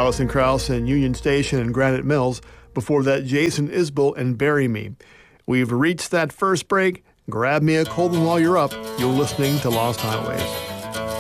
Alison Krauss and Union Station and Granite Mills. Before that, Jason Isbell and Bury Me. We've reached that first break. Grab me a cold one while you're up. You're listening to Lost Highways.